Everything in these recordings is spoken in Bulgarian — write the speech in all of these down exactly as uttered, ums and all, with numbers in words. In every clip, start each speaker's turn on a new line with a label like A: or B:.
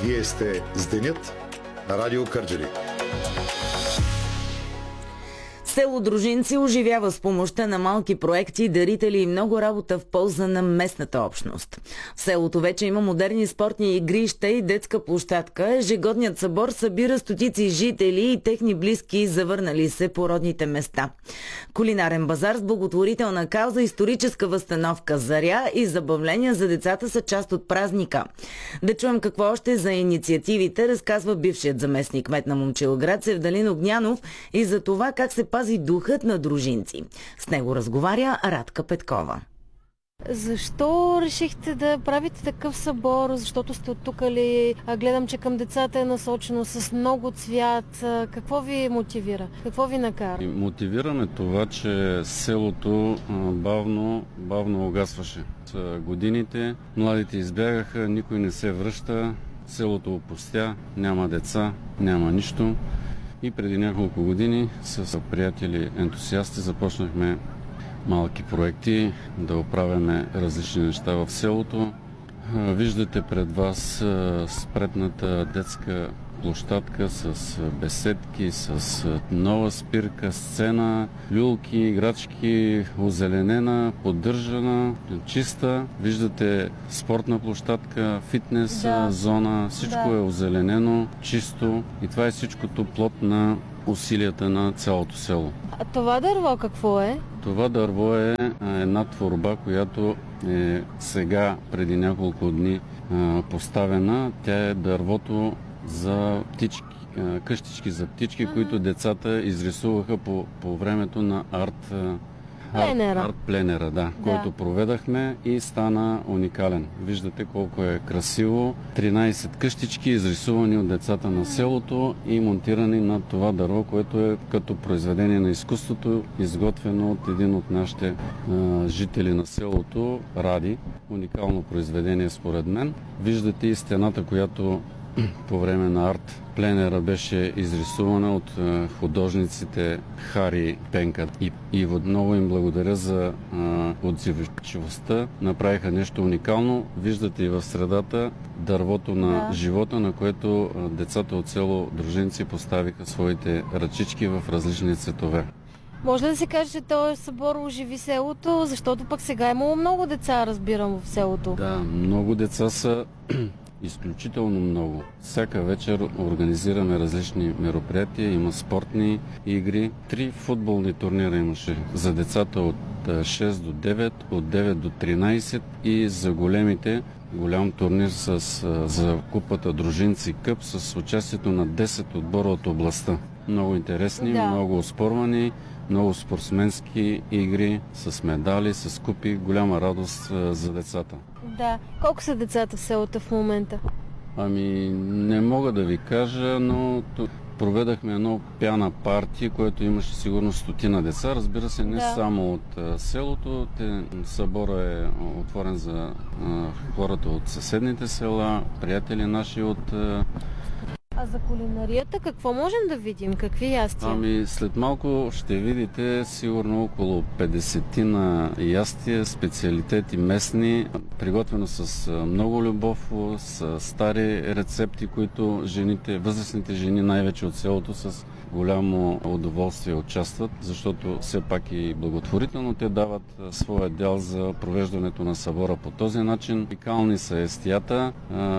A: Вие сте с Денят на Радио Кърджали.
B: Село Дружинци оживява с помощта на малки проекти, дарители и много работа в полза на местната общност. В селото вече има модерни спортни игрища и детска площадка. Ежегодният събор събира стотици жители и техни близки, завърнали се по родните места. Кулинарен базар с благотворителна кауза, историческа възстановка, заря и забавления за децата са част от празника. Да чуем какво още за инициативите разказва бившият заместник кмет на Момчилград Севдалин Огнянов и за това как се пази духът на Дружинци. С него разговаря Радка Петкова.
C: Защо решихте да правите такъв събор? Защото сте оттукали, гледам, че към децата е насочено с много цвят. Какво ви мотивира? Какво ви накара?
D: Мотивираме това, че селото бавно, бавно угасваше. С годините младите избягаха, никой не се връща, селото опустя, няма деца, няма нищо. И преди няколко години с приятели ентусиасти започнахме малки проекти, да оправяме различни неща в селото. Виждате пред вас спретната детска площадка с беседки, с нова спирка, сцена, люлки, играчки, озеленена, поддържана, чиста. Виждате спортна площадка, фитнес да. зона, всичко да. е озеленено, чисто и това е всичкото плод на усилията на цялото село.
C: А това дърво какво е?
D: Това дърво е една творба, която е сега преди няколко дни поставена. Тя е дървото за птички, къщички за птички, mm-hmm. които децата изрисуваха по, по времето на арт
C: пленера,
D: арт, арт пленера да, да. който проведахме и стана уникален. Виждате колко е красиво. тринайсет къщички, изрисувани от децата на селото и монтирани на това дърво, което е като произведение на изкуството, изготвено от един от нашите а, жители на селото, Ради. Уникално произведение според мен. Виждате и стената, която по време на арт пленера беше изрисувана от художниците Хари, Пенка и Иво. Много им благодаря за отзивчивостта. Направиха нещо уникално. Виждате и в средата дървото на да. живота, на което децата от село Дружинци поставиха своите ръчички в различни цветове.
C: Може ли да се каже, че този събор оживи селото, защото пък сега имало много деца, разбирам, в селото?
D: Да, много деца са... Изключително много. Всяка вечер организираме различни мероприятия, има спортни игри. Три футболни турнира имаше за децата от шест до девет, от девет до тринайсет и за големите голям турнир с, за купата Дружинци Къп с участието на десет отбора от областта. Много интересни, да. много оспорвани, много спортсменски игри с медали, с купи, голяма радост за децата.
C: Да. Колко са децата в селото в момента?
D: Ами, не мога да ви кажа, но проведахме едно пяна парти, което имаше сигурно стотина деца. Разбира се, не да. само от а, селото. Те, събора е отворен за а, хората от съседните села, приятели наши от... А,
C: А за кулинарията какво можем да видим? Какви ястия?
D: Ами след малко ще видите сигурно около петдесетина ястия, специалитети местни, приготвено с много любов, с стари рецепти, които жените, възрастните жени най-вече от селото с голямо удоволствие участват, защото все пак и благотворително те дават своя дял за провеждането на събора по този начин. Уникални са естията,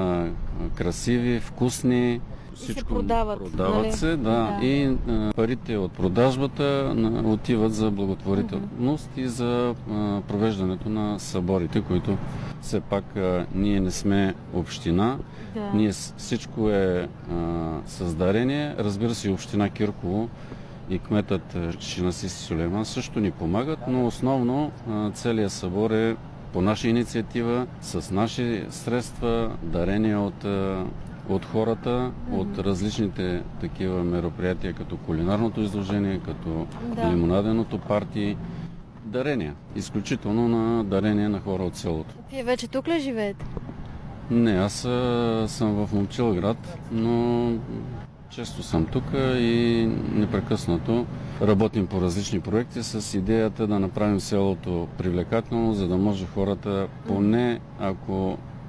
D: красиви, вкусни. Всичко
C: се продават,
D: продават
C: нали?
D: се, да, да. И а, парите от продажбата а, отиват за благотворителност mm-hmm. и за а, провеждането на съборите, които все пак а, ние не сме община. Да. Ние всичко е а, с дарение. Разбира се, и община Кирково и кметът Шинаси Сулейман също ни помагат, но основно а, целият събор е по наша инициатива, с наши средства, дарения от а, от хората, mm-hmm. от различните такива мероприятия, като кулинарното изложение, като да. лимонаденото парти. Дарения. Изключително на дарения на хора от селото.
C: Вие вече тук ли живеете?
D: Не, аз а, съм в Момчилград, но често съм тук и непрекъснато работим по различни проекти с идеята да направим селото привлекателно, за да може хората, поне ако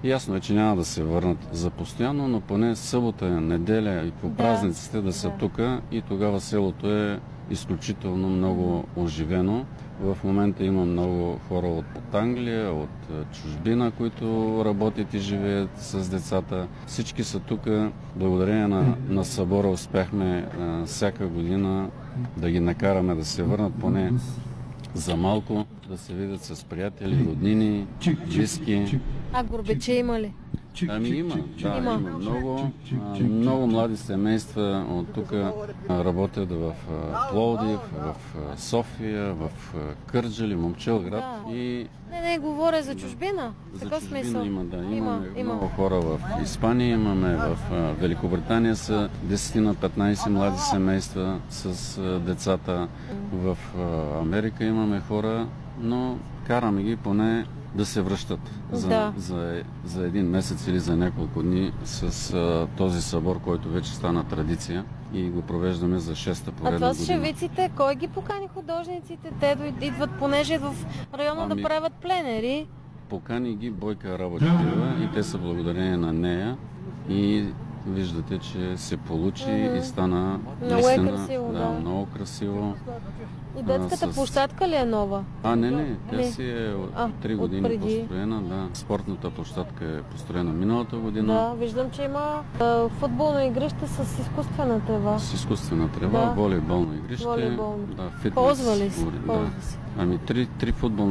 D: Ясно е, че няма да се върнат за постоянно, но поне събота, неделя и по
C: Да.
D: празниците да са
C: Да.
D: тук и тогава селото е изключително много оживено. В момента има много хора от, от Англия, от е, чужбина, които работят и живеят с децата. Всички са тук. Благодарение на, на събора успяхме е, всяка година да ги накараме да се върнат поне за малко, да се видят с приятели, роднини, близки.
C: А горбече има ли?
D: Ами има, да,
C: Има.
D: има, много, а, много млади семейства от тук работят в а, Пловдив, в а, София, в а, Кърджали, Момчилград
C: Да.
D: и
C: Не, не, говоря за чужбина. В
D: за
C: такъв
D: чужбина
C: смисъл.
D: има, да, имаме
C: Има, има.
D: много хора в Испания, имаме в а, Великобритания са десет на петнайсет млади семейства с а, децата, в а, Америка имаме хора, но караме ги поне да се връщат за,
C: Да.
D: за, за един месец или за няколко дни с а, този събор, който вече стана традиция и го провеждаме за шеста
C: А
D: поредна
C: това с
D: година.
C: шевиците, кой ги покани художниците? Те дойд- идват, понеже в района
D: Ами-
C: да правят пленери.
D: Покани ги Бойка Работчева и те са благодарение на нея и виждате, че се получи
C: Мгм.
D: и стана
C: Много е
D: наистина,
C: красиво,
D: да,
C: да.
D: много красиво.
C: И детската
D: с-
C: площадка ли е нова?
D: А, не, не, тя
C: Не.
D: си е от
C: А,
D: три години
C: отпреди.
D: построена, да. Спортната площадка е построена миналата година.
C: Да, виждам, че има а, футболно игрище с изкуствена трева.
D: С изкуствена трева,
C: Да.
D: волейболно игрище.
C: Волейболно.
D: Да, фитнес.
C: Ползва ли се?
D: уреди,
C: Ползва
D: Да.
C: се.
D: Ами три, три футболни